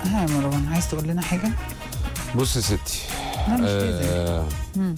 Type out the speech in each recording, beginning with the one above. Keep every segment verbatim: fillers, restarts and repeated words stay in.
ها يا مروان، عايز تقول لنا حاجه؟ بص يا ستي، لا مش آه لازم.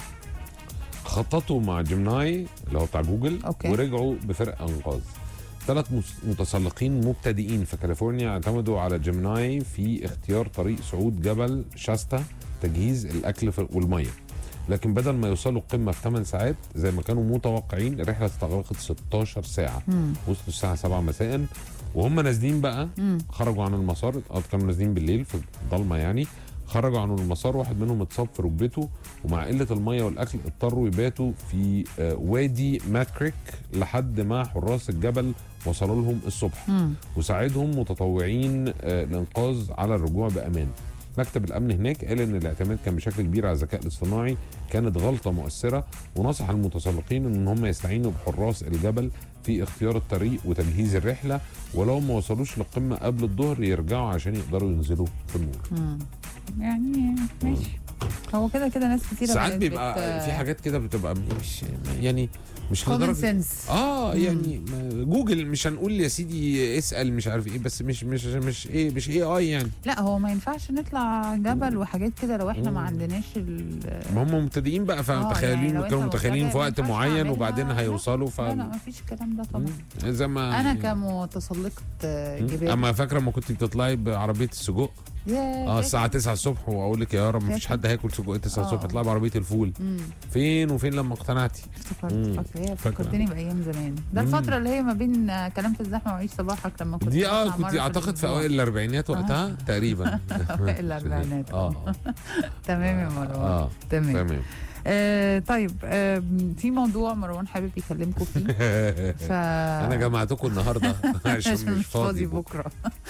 خططوا مع جيمناي اللي هو بتاع جوجل، أوكي. ورجعوا بفرق انقاذ. ثلاث متسلقين مبتدئين في كاليفورنيا اعتمدوا على جيمناي في اختيار طريق صعود جبل شاستا، تجهيز الاكل والميه. لكن بدل ما يوصلوا القمه في ثمان ساعات زي ما كانوا متوقعين، الرحله استغرقت ستاشر ساعه. مم. وصلوا الساعه سبعة مساء وهم نازلين بقى. مم. خرجوا عن المسار، كانوا نازلين بالليل في الضلمه يعني. خرجوا عن المسار، واحد منهم اتصاب في ركبته، ومع قله الميه والاكل اضطروا يباتوا في وادي ماتكريك لحد ما حراس الجبل وصلوا لهم الصبح. مم. وساعدهم متطوعين الانقاذ على الرجوع بامان. مكتب الامن هناك قال ان الاعتماد كان بشكل كبير على الذكاء الاصطناعي كانت غلطه مؤثره، ونصح المتسلقين ان هم يستعينوا بحراس الجبل في اختيار الطريق وتجهيز الرحله، ولو ما وصلوش للقمه قبل الظهر يرجعوا عشان يقدروا ينزلوا في النور. مم. يعني ماشي. هو كده كده ناس كتير ساعات بيبقى في حاجات كده بتبقى مش يعني مش كومن لدرجه سنس. اه يعني جوجل مش هنقول يا سيدي اسال مش عارف ايه، بس مش مش مش ايه مش اي اي يعني. لا هو ما ينفعش نطلع جبل وحاجات كده لو احنا ما عندناش ال ما هم مبتدئين بقى، فمتخيلين يعني كانوا متخيلين في وقت معين وبعدين هيوصلوا. ف لا لا ما فيش الكلام ده طبعا. زي ما انا كمتسلقه جبال. اما فاكره ما كنت بتطلعي بعربيه السجق اه الساعه تسعة الصبح، واقول لك يا رب ما فيش حد هياكل سجق تسعة الصبح، اطلع بعربيه الفول. مم. فين وفين لما اقتنعتي؟ افتكرت فاكره فكرتني بايام زمان. ده الفتره اللي هي ما بين كلام في الزحمه وعيش صباحك لما كنت دي اه كنت اعتقد في اوائل الاربعينات وقتها. آه. تقريبا اوائل الاربعينات. اه تمام يا مروان. اه تمام تمام. آه طيب آه في موضوع مروان حابب يكلمكم فيه. ف... انا جمعتكم النهارده عشان مش فاضي بكره.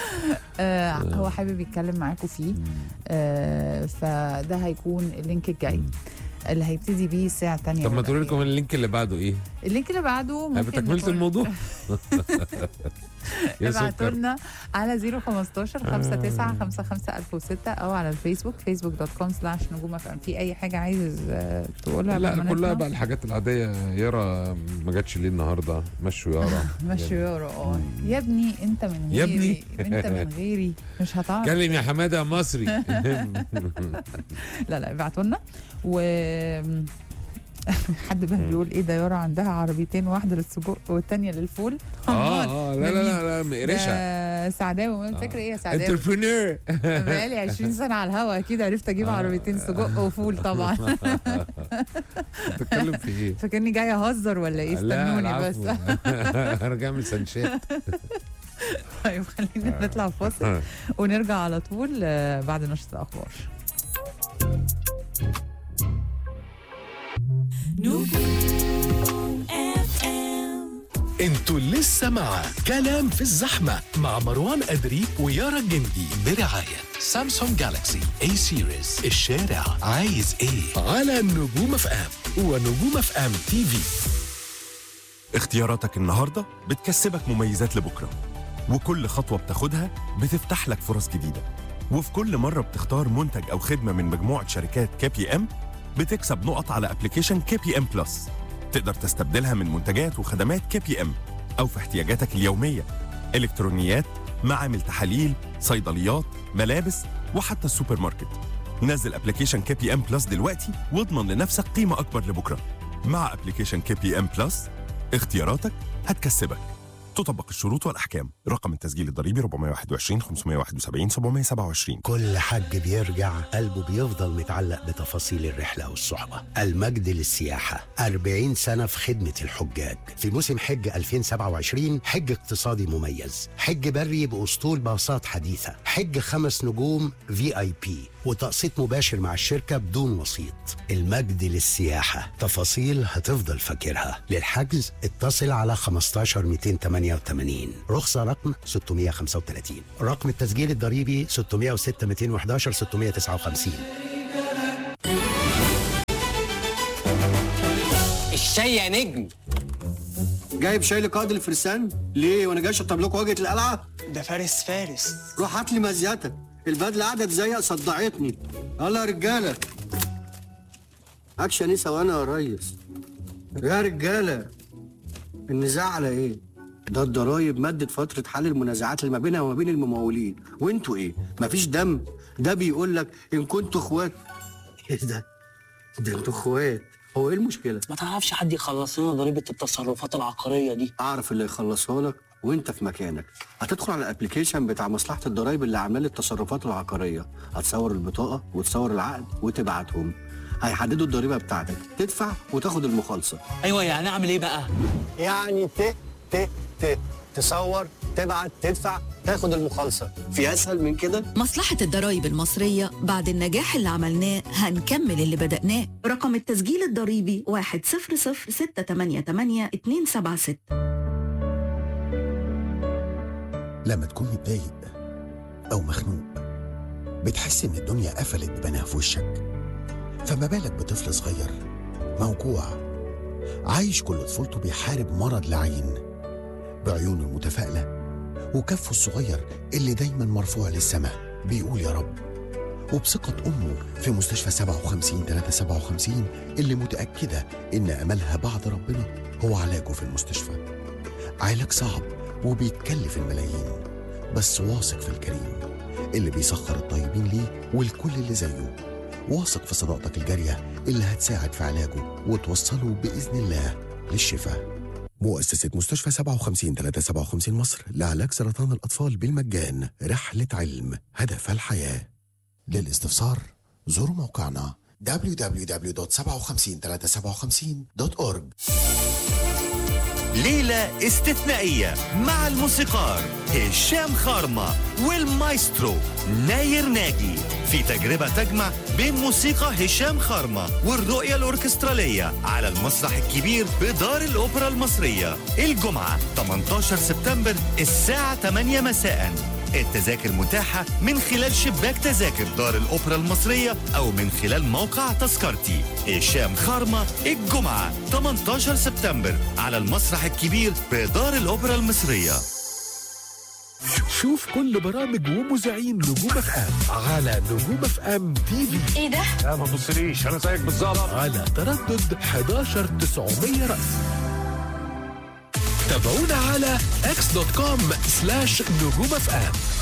آه هو حابب يتكلم معاكم فيه. آه فده هيكون اللينك الجاي اللي هيبتدي بيه الساعه الثانيه. طب ما تقولي لكم اللينك اللي بعده ايه؟ اللينك اللي بعده ممكن تكمله الموضوع. ابعتوا لنا على صفر خمستاشر خمسة تسعة خمسة خمسة ألف وستة او على الفيسبوك فيسبوك دوت كوم سلاش نجوم اف ام. في اي حاجه عايز تقولها؟ لا كلها بقى الحاجات العاديه. يارا ما جاتش ليه النهارده؟ مشوا يارا. مشوا يارا. اه يا ابني انت من غيري. يا ابني انت من غيري مش هتعرف. كلم يا حماده مصري. لا لا ابعتوا لنا. و حد بقى بيقول ايه ده يارا عندها عربيتين، واحده للسجق والثانيه للفول. اه اه لا لا لا مقرشه. سعداوي فاكره ايه يا سعداوي؟ انتربرينور. بقالي عشرين سنه على الهوا اكيد عرفت اجيب عربيتين سجق وفول طبعا. بتتكلم في ايه؟ فاكرني جايه اهزر ولا ايه؟ استنوني بس. انا جاي من سانشات. طيب خلينا نطلع فاصل ونرجع على طول بعد نشرة الاخبار. انتوا لسه مع كلام في الزحمة مع مروان أدري ويارا الجندي برعاية سامسونج جالاكسي اي سيريز. الشارع عايز ايه على نجوم اف ام ونجوم اف ام تي في. اختياراتك النهاردة بتكسبك مميزات لبكرة، وكل خطوة بتاخدها بتفتح لك فرص جديدة، وفي كل مرة بتختار منتج أو خدمة من مجموعة شركات كي بي ام بتكسب نقط على ابلكيشن كي بي ام بلس. تقدر تستبدلها من منتجات وخدمات كي بي ام أو في احتياجاتك اليومية، إلكترونيات، معامل تحاليل، صيدليات، ملابس، وحتى السوبر ماركت. نزل ابلكيشن كي بي ام بلس دلوقتي واضمن لنفسك قيمة أكبر لبكرة. مع ابلكيشن كي بي ام بلس اختياراتك هتكسبك. تطبق الشروط والأحكام. رقم التسجيل الضريبي أربعة واحد وعشرين خمسمائة وواحد وسبعين سبعمائة وسبعة وعشرين. كل حج بيرجع قلبه بيفضل متعلق بتفاصيل الرحلة والصحبة. المجد للسياحة أربعين سنة في خدمة الحجاج. في موسم حج ألفين وسبعة وعشرين حج اقتصادي مميز، حج بري بأسطول باصات حديثة، حج خمس نجوم في آي بي وتقسيط مباشر مع الشركة بدون وسيط. المجد للسياحة، تفاصيل هتفضل فاكرها. للحجز اتصل على خمستاشر مئتين وثمانية وثمانين. رخصة رقم ستمائة وخمسة وثلاثين. رقم التسجيل الضريبي ستمائة وستة مئتين وأحد عشر ستمائة وتسعة وخمسين. الشاي يا نجم. جايب شاي لقائد الفرسان ليه وانا جاي اشطب لكم واجهه القلعه؟ ده فارس فارس. روح هات لي مزيتك، البدله قعدت زيق صدعتني. يلا يا رجاله. اكشن ايه سوانا يا ريس؟ يا رجاله النزاع على ايه؟ ده الضرايب مدت فترة حل المنازعات اللي ما بينها وما بين الممولين، وانتوا ايه؟ مفيش دم؟ ده بيقول لك ان كنتوا اخوات. ايه ده؟ ده انتوا اخوات. هو ايه المشكلة؟ ما تعرفش حد يخلص لنا ضريبه التصرفات العقاريه دي؟ اعرف اللي يخلصها لك وانت في مكانك. هتدخل على الابلكيشن بتاع مصلحة الضرايب اللي عامله لي التصرفات العقارية، هتصور البطاقة وتصور العقد وتبعتهم. هيحددوا الضريبة بتاعتك، تدفع وتاخد المخالصة. ايوه يعني اعمل ايه بقى؟ يعني ت ت ت تصور تبعت تدفع تاخد المخالصة. في اسهل من كده؟ مصلحة الضرايب المصرية بعد النجاح اللي عملناه هنكمل اللي بدأناه. رقم التسجيل الضريبي واحد صفر صفر ستة تمانية تمانية اتنين سبعة ستة. لما تكون متضايق أو مخنوق بتحس إن الدنيا قفلت ببناها في وشك، فما بالك بطفل صغير موجوع عايش كل طفولته بيحارب مرض لعين، بعيونه المتفائلة وكفه الصغير اللي دايما مرفوع للسماء بيقول يا رب، وبثقة أمه في مستشفى سبعة وخمسين تلاتة سبعة وخمسين اللي متأكدة إن أملها بعد ربنا هو علاجه في المستشفى. علاج صعب وبيتكلف الملايين، بس واثق في الكريم اللي بيسخر الطيبين ليه والكل اللي زيه. واثق في صداقتك الجارية اللي هتساعد في علاجه وتوصله بإذن الله للشفاء. مؤسسة مستشفى سبعة وخمسين تلاتة سبعة وخمسين مصر لعلاج سرطان الأطفال بالمجان. رحلة علم هدفها الحياة. للاستفسار زوروا موقعنا دبليو دبليو دبليو دوت سبعة وخمسين تلاتة سبعة وخمسين دوت أورج. ليلة استثنائية مع الموسيقار هشام خارمة والمايسترو ناير ناجي في تجربة تجمع بين موسيقى هشام خارمة والرؤية الأوركسترالية على المسرح الكبير بدار الأوبرا المصرية الجمعة ثمانية عشر سبتمبر الساعة ثمانية مساء. التذاكر متاحة من خلال شباك تذاكر دار الأوبرا المصرية أو من خلال موقع تذكرتي. هشام خارمة الجمعة ثمانية عشر سبتمبر على المسرح الكبير بدار الأوبرا المصرية. شوف كل برامج ومذيعين نجوم اف ام على نجوم اف ام تي في. ايه ده؟ لا ما تبصليش انا زيك بالظبط. على تردد حداشر تسعمية رأس. تابعونا على اكس دوت كوم سلاش نجوم اف ام.